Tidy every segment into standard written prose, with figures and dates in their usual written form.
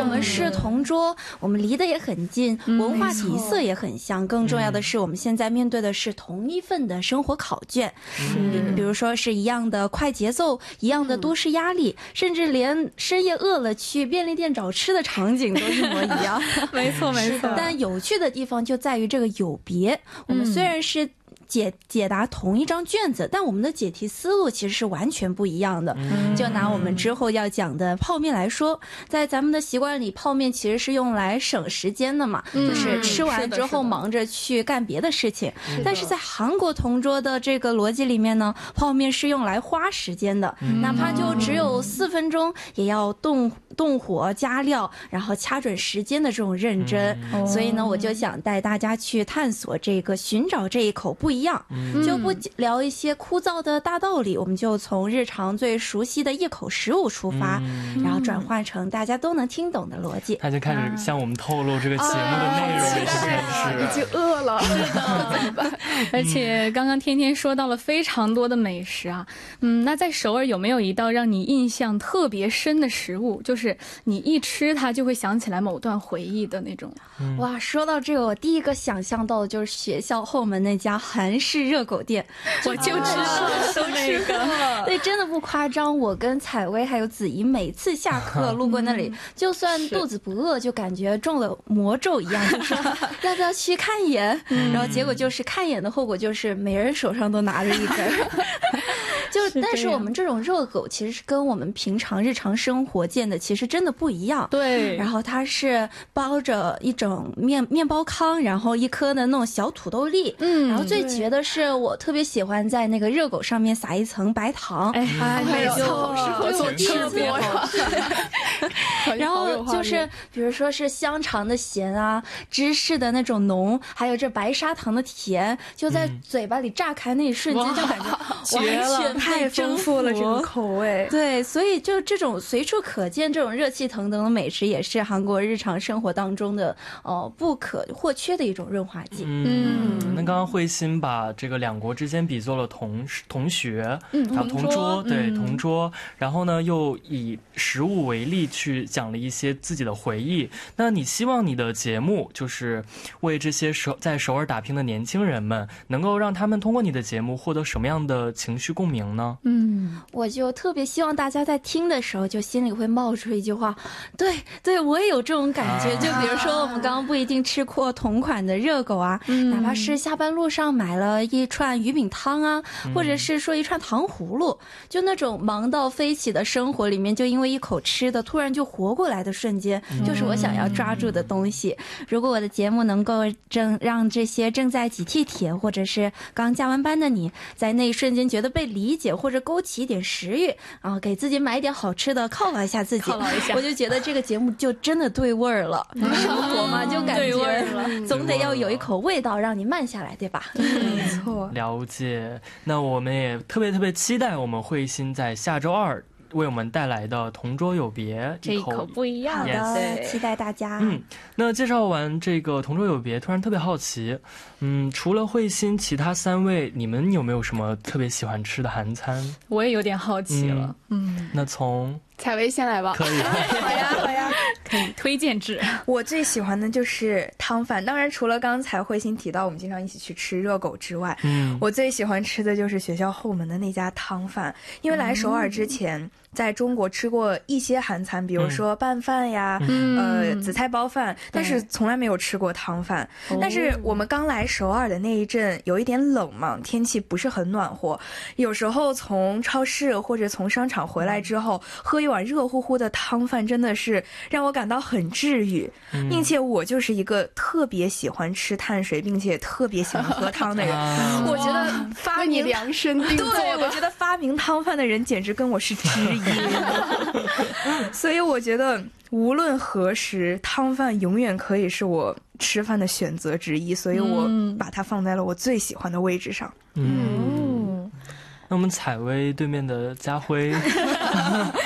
我们是同桌，我们离得也很近，文化底色也很像。更重要的是，我们现在面对的是同一份的生活考卷，比如说是一样的快节奏，一样的都市压力，甚至连深夜饿了去便利店找吃的场景都一模一样。 没错没错。 但有趣的地方就在于这个有别，我们虽然是解答同一张卷子，但我们的解题思路其实是完全不一样的。就拿我们之后要讲的泡面来说，在咱们的习惯里，泡面其实是用来省时间的嘛，就是吃完之后忙着去干别的事情。但是在韩国同桌的这个逻辑里面呢，泡面是用来花时间的，哪怕就只有4分钟，也要动火加料，然后掐准时间的这种认真。所以呢，我就想带大家去探索这个，寻找这一口不一样。就不聊一些枯燥的大道理，我们就从日常最熟悉的一口食物出发，然后转换成大家都能听懂的逻辑。 他就开始向我们透露这个节目的内容， 已经饿了。 是的，而且刚刚天天说到了非常多的美食啊，那在首尔有没有一道让你印象特别深的食物，就是你一吃它就会想起来某段回忆的那种？ 哇，说到这个，我第一个想象到的就是学校后门那家韩式热狗店， 我就知道是那个。 对，真的不夸张，我跟采薇还有子怡每次下课路过那里，就算肚子不饿，就感觉中了魔咒一样，就说要不要去看一眼，然后结果就是看一眼的后果就是每人手上都拿着一根。但是我们这种热狗其实是跟我们平常日常生活见的其实真的不一样。 对， 然后它是包着一种面包糠，然后一颗的那种小土豆粒，然后最绝的是我特别喜欢在那个热狗上面撒一层白糖， 没错， 会有特别好。 然后就是比如说是香肠的咸啊，芝士的那种浓，还有这白砂糖的甜，就在嘴巴里炸开那一瞬间就感觉绝了，太丰富了这个口味。 对，所以就这种随处可见这种热气腾腾的美食，也是韩国日常生活当中的不可或缺的一种润滑剂。 那刚刚慧心把这个两国之间比作了同学，还有同桌，对，同桌，然后呢又以食物为例去讲了一些自己的回忆。那你希望你的节目就是为这些在首尔打拼的年轻人们，能够让他们通过你的节目获得什么样的情绪共鸣呢？ 我就特别希望大家在听的时候就心里会冒出一句话，对，我也有这种感觉。就比如说我们刚刚不一定吃过同款的热狗啊，哪怕是下班路上买了一串鱼饼汤啊，或者是说一串糖葫芦，就那种忙到飞起的生活里面，就因为一口吃的突然就活过来的瞬间，就是我想要抓住的东西。如果我的节目能够让这些正在挤地铁或者是刚加完班的你，在那一瞬间觉得被理解，或者勾起一点食欲，然后给自己买一点好吃的犒劳一下自己，我就觉得这个节目就真的对味儿了。生活嘛，就感觉总得要有一口味道让你慢下来，对吧？ 没错， 了解。那我们也特别期待我们慧心在下周2为我们带来的同桌有别， 这一口不一样的。 好的，期待大家。 那介绍完这个同桌有别，突然特别好奇，除了慧心，其他3位你们有没有什么特别喜欢吃的韩餐？ 我也有点好奇了。 那从采薇先来吧。 可以。 好呀， 可以推荐制。 我最喜欢的就是汤饭，当然除了刚才慧心提到我们经常一起去吃热狗之外，我最喜欢吃的就是学校后门的那家汤饭。因为来首尔之前在中国吃过一些韩餐，比如说拌饭呀，紫菜包饭，但是从来没有吃过汤饭。但是我们刚来首尔的那一阵有一点冷嘛，天气不是很暖和，有时候从超市或者从商场回来之后，喝一碗热乎乎的汤饭，真的是让我感到很治愈。并且我就是一个特别喜欢吃碳水，并且特别喜欢喝汤的人。我觉得发明量身定做的， 对，我觉得发明汤饭的人简直跟我是知音。所以我觉得无论何时，汤饭永远可以是我吃饭的选择之一，所以我把它放在了我最喜欢的位置上。 那我们采薇对面的家辉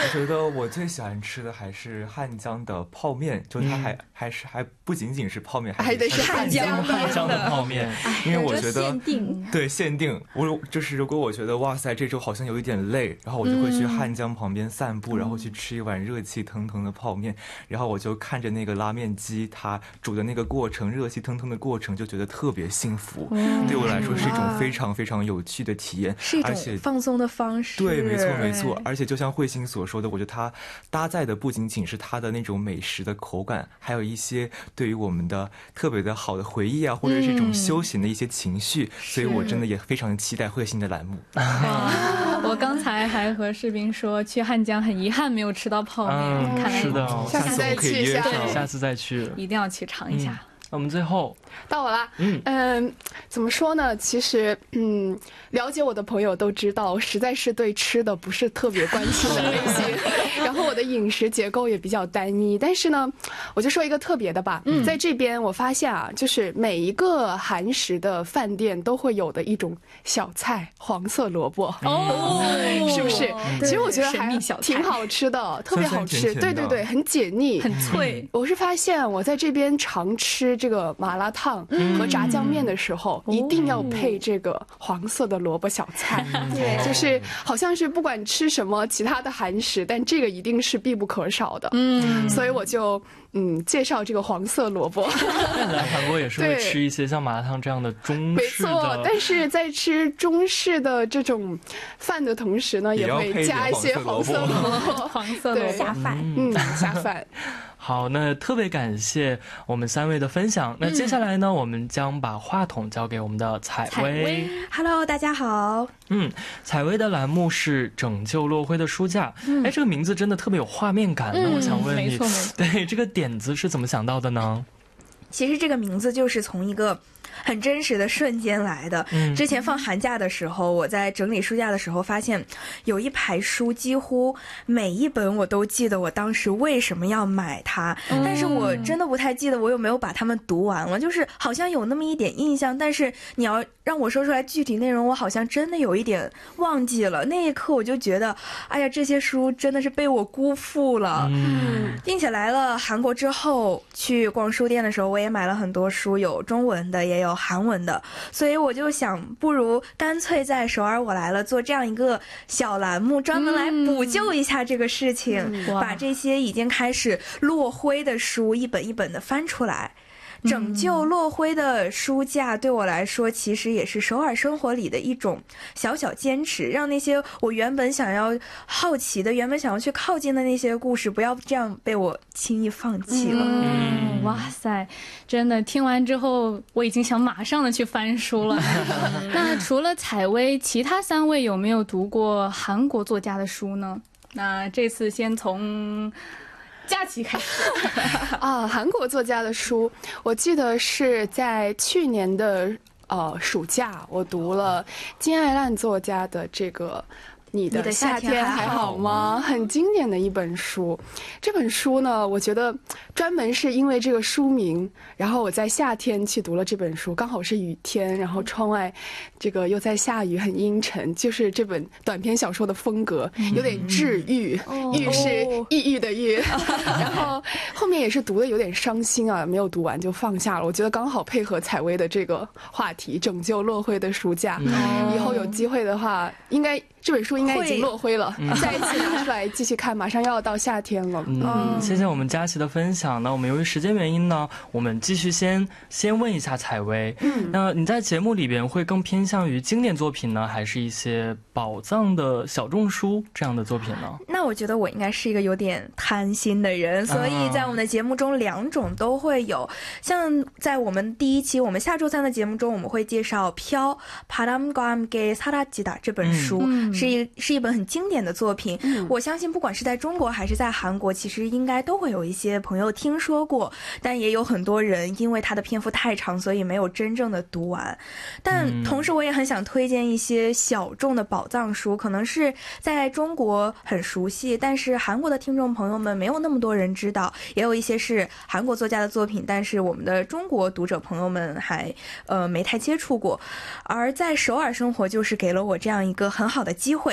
我觉得我最喜欢吃的还是汉江的泡面，就它还不仅仅是泡面， 还得是汉江的泡面，因为我觉得限定，就是如果我觉得哇塞这周好像有一点累，然后我就会去汉江旁边散步，然后去吃一碗热气腾腾的泡面，然后我就看着那个拉面机它煮的那个过程，热气腾腾的过程，就觉得特别幸福。对我来说是一种非常非常有趣的体验， 是一种放松的方式。 对，没错没错。而且就像慧心所说的，我觉得它搭载的不仅仅是它的那种美食的口感，还有一些对于我们的特别的好的回忆啊，或者是一种休闲的一些情绪，所以我真的也非常期待慧心的栏目。 我刚才还和士兵说，去汉江很遗憾没有吃到泡面，看来是的， 下次再去一下， 下次再去， 一定要去尝一下。 我们最后到我啦。怎么说呢？其实，了解我的朋友都知道，我实在是对吃的不是特别关心的类型。然后我的饮食结构也比较单一。但是呢，我就说一个特别的吧。在这边我发现啊，就是每一个韩食的饭店都会有的一种小菜——黄色萝卜。是不是？其实我觉得还挺好吃的，特别好吃。对对对，很解腻， 很脆。 我是发现我在这边常吃这个麻辣烫和炸酱面的时候，一定要配这个黄色的萝卜小菜。就是好像是不管吃什么其他的韩食，但这个一定是必不可少的。所以我就介绍这个黄色萝卜。 来韩国也是会吃一些像麻辣烫这样的中式的， 没错。但是在吃中式的这种饭的同时呢，也会加一些黄色萝卜， 黄色萝卜下饭， 下饭。 好，那特别感谢我们3位的分享。那接下来呢，我们将把话筒交给我们的采薇。 Hello， 大家好。 采薇的栏目是拯救落灰的书架。这个名字真的特别有画面感。那我想问你， 没错没错， 对这个点子是怎么想到的呢？ 其实这个名字就是从一个很真实的瞬间来的。之前放寒假的时候，我在整理书架的时候发现有一排书，几乎每一本我都记得我当时为什么要买它，但是我真的不太记得我有没有把它们读完了，就是好像有那么一点印象，但是你要让我说出来具体内容，我好像真的有一点忘记了。那一刻我就觉得，哎呀，这些书真的是被我辜负了。并且来了韩国之后，去逛书店的时候，我也买了很多书，有中文的也有韩文的，所以我就想，不如干脆在首尔我来了做这样一个小栏目，专门来补救一下这个事情，把这些已经开始落灰的书一本一本的翻出来。拯救落灰的书架对我来说其实也是首尔生活里的一种小小坚持，让那些我原本想要好奇的，原本想要去靠近的那些故事不要这样被我轻易放弃了。 哇塞，真的听完之后我已经想马上的去翻书了。那除了采薇，其他3位有没有读过韩国作家的书呢？那这次先从佳琪开始。 韩国作家的书，我记得是在去年的暑假，我读了金爱烂作家的这个你的夏天还好吗？很经典的一本书。这本书呢，我觉得专门是因为这个书名，然后我在夏天去读了这本书，刚好是雨天，然后窗外这个又在下雨，很阴沉，就是这本短篇小说的风格，有点治愈，郁是抑郁的郁。然后后面也是读的有点伤心啊，没有读完就放下了。我觉得刚好配合采薇的这个话题，拯救落灰的暑假。以后有机会的话，应该这本书应该已经落灰了，再一次拿出来继续看，马上要到夏天了。 谢谢我们佳琪的分享。那我们由于时间原因呢，我们继续先问一下采薇。那你在节目里边会更偏向于经典作品呢，还是一些宝藏的小众书这样的作品呢？ 那我觉得我应该是一个有点贪心的人，所以在我们的节目中2种都会有。像在我们第1期我们下周3的节目中，我们会介绍飘바람과 함께 사라지다这本书，是一本很经典的作品。我相信不管是在中国还是在韩国，其实应该都会有一些朋友听说过，但也有很多人因为它的篇幅太长，所以没有真正的读完。但同时我也很想推荐一些小众的宝藏书，可能是在中国很熟悉，但是韩国的听众朋友们没有那么多人知道，也有一些是韩国作家的作品，但是我们的中国读者朋友们还没太接触过。而在首尔生活就是给了我这样一个很好的机会，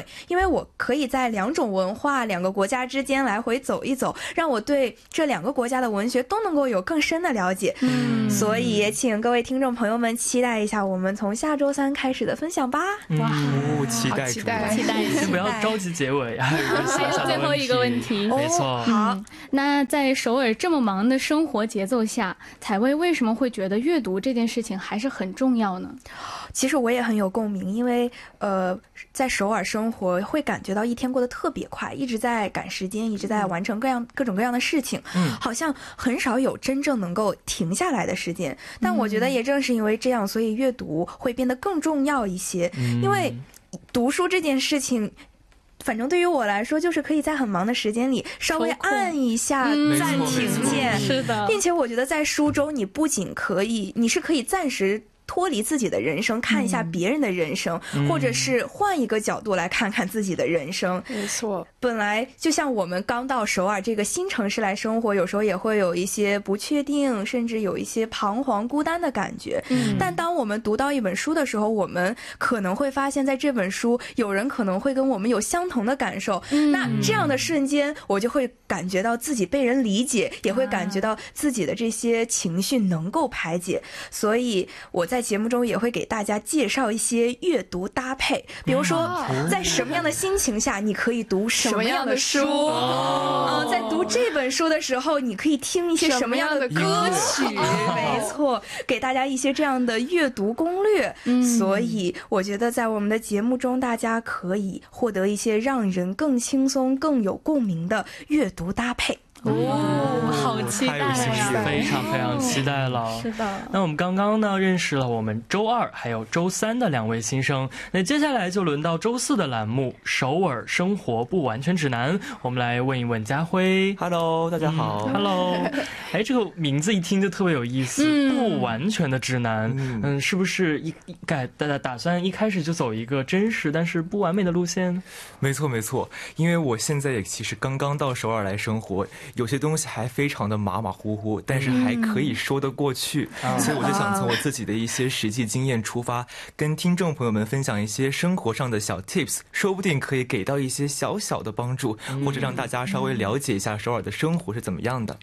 因为我可以在2种文化、2个国家之间来回走一走，让我对这2个国家的文学都能够有更深的了解。所以也请各位听众朋友们期待一下我们从下周3开始的分享吧。 哇， 期待期待先不要着急结尾，还有一个小小的最后一个问题。 没错。 好， 那在首尔这么忙的生活节奏下，采薇为什么会觉得阅读这件事情还是很重要呢？ 其实我也很有共鸣，因为在首尔生活会感觉到一天过得特别快，一直在赶时间，一直在完成各种各样的事情，好像很少有真正能够停下来的时间。但我觉得也正是因为这样，所以阅读会变得更重要一些。因为读书这件事情，反正对于我来说，就是可以在很忙的时间里稍微按一下暂停键， 是的， 并且我觉得在书中，你不仅你是可以暂时脱离自己的人生，看一下别人的人生，或者是换一个角度来看看自己的人生。 没错， 本来就像我们刚到首尔这个新城市来生活，有时候也会有一些不确定，甚至有一些彷徨孤单的感觉。但当我们读到一本书的时候，我们可能会发现在这本书有人可能会跟我们有相同的感受，那这样的瞬间我就会感觉到自己被人理解，也会感觉到自己的这些情绪能够排解。所以我在节目中也会给大家介绍一些阅读搭配，比如说在什么样的心情下你可以读什么样的书，在读这本书的时候你可以听一些什么样的歌曲，没错，给大家一些这样的阅读攻略。所以我觉得在我们的节目中，大家可以获得一些让人更轻松更有共鸣的阅读搭配。 好期待呀！ 非常非常期待了。 是的。 那我们刚刚呢认识了我们周2还有周3的2位新生，那接下来就轮到周4的栏目《首尔生活不完全指南》，我们来问一问家辉。 Hello， 大家好。 Hello， 哎，这个名字一听就特别有意思，不完全的指南。是不是打算一开始就走一个真实但是不完美的路线？ 没错没错，因为我现在也其实刚刚到首尔来生活，有些东西还非常的马马虎虎，但是还可以说得过去，所以我就想从我自己的一些实际经验出发，跟听众朋友们分享一些生活上的小 tips， 说不定可以给到一些小小的帮助，或者让大家稍微了解一下首尔的生活是怎么样的。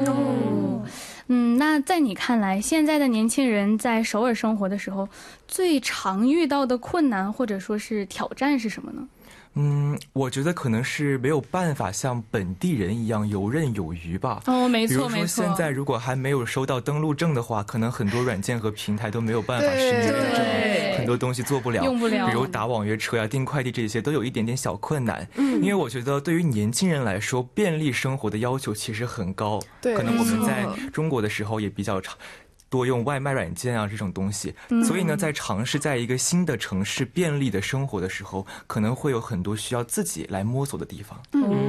那在你看来，现在的年轻人在首尔生活的时候，最常遇到的困难或者说是挑战是什么呢？ 我觉得可能是没有办法像本地人一样游刃有余吧。 没错没错。 比如说现在如果还没有收到登录证的话，可能很多软件和平台都没有办法实名认证，很多东西做不了， 用不了。 比如打网约车呀、订快递这些都有一点点小困难。因为我觉得对于年轻人来说，便利生活的要求其实很高。可能我们在中国的时候也比较多用外卖软件啊这种东西，所以呢，在尝试在一个新的城市便利的生活的时候，可能会有很多需要自己来摸索的地方。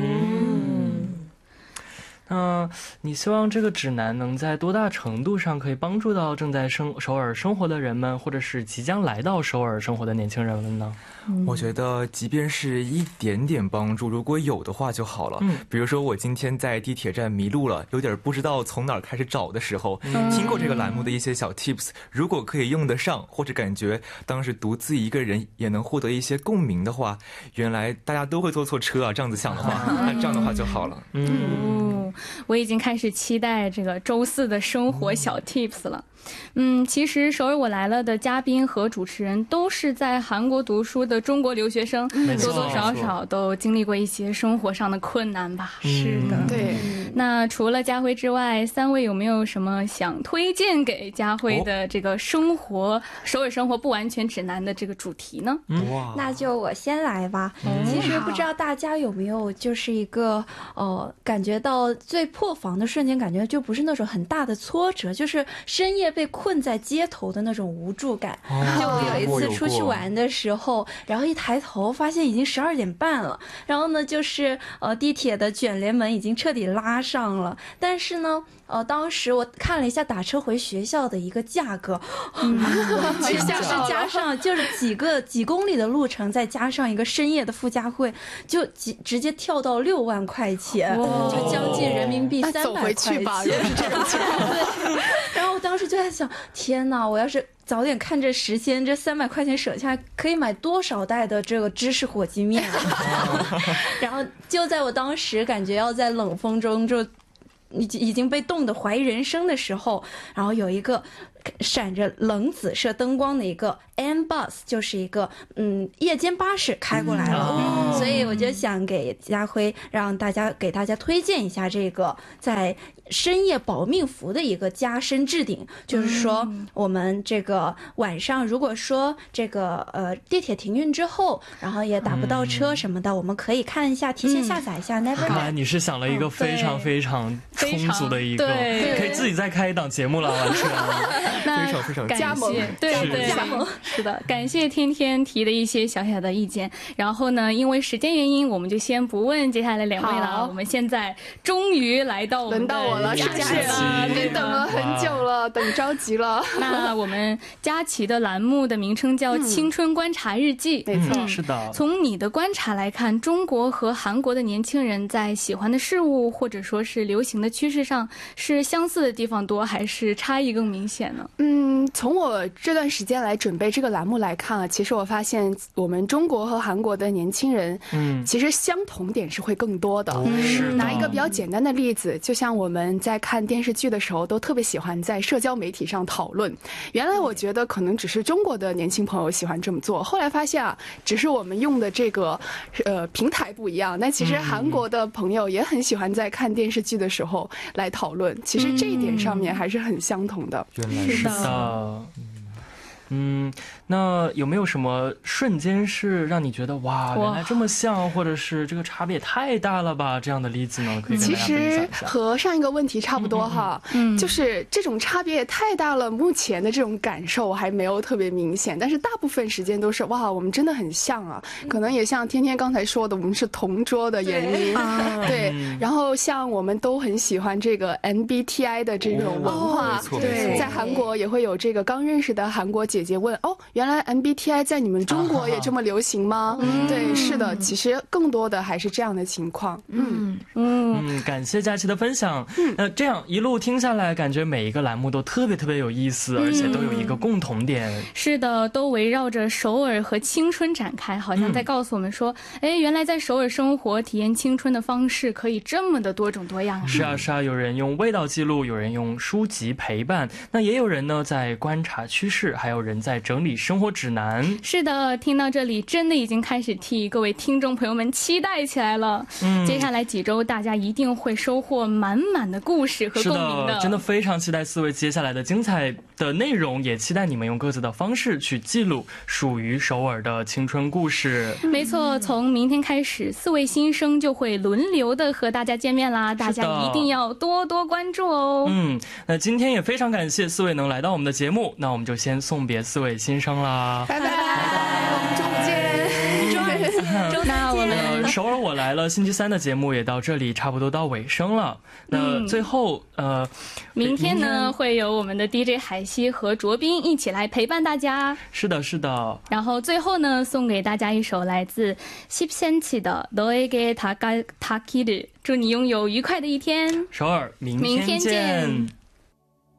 你希望这个指南能在多大程度上可以帮助到正在首尔生活的人们，或者是即将来到首尔生活的年轻人们呢？ 我觉得即便是一点点帮助，如果有的话就好了。比如说我今天在地铁站迷路了，有点不知道从哪儿开始找的时候，听过这个栏目的一些小 tips， 如果可以用得上，或者感觉当时独自一个人也能获得一些共鸣的话，原来大家都会坐错车啊，这样子想的话，那这样的话就好了。 我已经开始期待这个周4的生活小 tips 了。其实首尔我来了的嘉宾和主持人都是在韩国读书的中国留学生，多多少少都经历过一些生活上的困难吧。 是的，对。 那除了家辉之外，3位有没有什么想推荐给家辉的这个首尔生活不完全指南的这个主题呢？ 那就我先来吧。其实不知道大家有没有就是一个感觉到最破防的瞬间，感觉就不是那种很大的挫折，就是深夜被困在街头的那种无助感。就我有一次出去玩的时候，然后一抬头发现已经12点半了，然后呢就是地铁的卷帘门已经彻底拉上了，但是呢当时我看了一下打车回学校的一个价格，是加上就是几公里的路程，再加上一个深夜的附加费，就直接跳到6万块钱，就将近人民币300块钱。 那走回去吧，如果是这种情况。 然后当时就在想，天哪，我要是早点看这时间，这300块钱省下可以买多少袋的这个芝士火鸡面啊！然后就在我当时感觉要在冷风中就已经被冻得怀疑人生的时候，然后有一个闪着冷紫色灯光的一个 M bus， 就是一个夜间巴士开过来了，所以我就想给家辉给大家推荐一下这个在深夜保命服的一个加深置顶，就是说我们这个晚上如果说这个地铁停运之后，然后也打不到车什么的，我们可以看一下，提前下载一下 Neverland。 看来你是想了一个非常非常充足的一个，可以自己再开一档节目了，完全。 非常非常加盟，对，是的，感谢天天提的一些小小的意见。然后呢，因为时间原因，我们就先不问接下来2位了。我们现在终于来到轮到我了， 佳琪了， 对，等了很久了，等着急了。 那我们佳琪的栏目的名称叫《青春观察日记》， 没错， 是的。 从你的观察来看，中国和韩国的年轻人在喜欢的事物或者说是流行的趋势上，是相似的地方多，还是差异更明显呢？ 从我这段时间来准备这个栏目来看啊，其实我发现我们中国和韩国的年轻人，其实相同点是会更多的。拿一个比较简单的例子，就像我们在看电视剧的时候，都特别喜欢在社交媒体上讨论。原来我觉得可能只是中国的年轻朋友喜欢这么做，后来发现啊，只是我们用的这个平台不一样。但其实韩国的朋友也很喜欢在看电视剧的时候来讨论，其实这一点上面还是很相同的。 原来是的。 那有没有什么瞬间是让你觉得哇，原来这么像，或者是这个差别也太大了吧？这样的例子呢，可以跟大家分享一下。 其实和上一个问题差不多哈，就是这种差别也太大了。目前的这种感受还没有特别明显，但是大部分时间都是哇，我们真的很像啊。可能也像天天刚才说的，我们是同桌的原因，对。然后像我们都很喜欢这个 MBTI 的这种文化，对，在韩国也会有这个刚认识的韩国姐姐问原来 MBTI 在你们中国也这么流行吗？对，是的，其实更多的还是这样的情况。 感谢佳琪的分享。那这样一路听下来，感觉每一个栏目都特别特别有意思，而且都有一个共同点。 是的，都围绕着首尔和青春展开，好像在告诉我们说，原来在首尔生活体验青春的方式可以这么的多种多样。 是啊是啊，有人用味道记录，有人用书籍陪伴，那也有人呢在观察趋势，还有人在整理生活指南。 是的，听到这里真的已经开始替各位听众朋友们期待起来了。接下来几周大家一定会收获满满的故事和共鸣的。 真的非常期待4位接下来的精彩的内容，也期待你们用各自的方式去记录属于首尔的青春故事。 没错，从明天开始4位新生就会轮流的和大家见面啦，大家一定要多多关注哦。 那今天也非常感谢4位能来到我们的节目，那我们就先送别4位新生啦， 拜拜，我们中午见。 那我们首尔我来了星期3的节目也到这里差不多到尾声了。那最后明天呢会有我们的 DJ 海西和卓斌一起来陪伴大家。 是的是的。 然后最后呢送给大家一首来自 10cm 的 너에게 다가기를， 祝你拥有愉快的一天。 首尔明天见。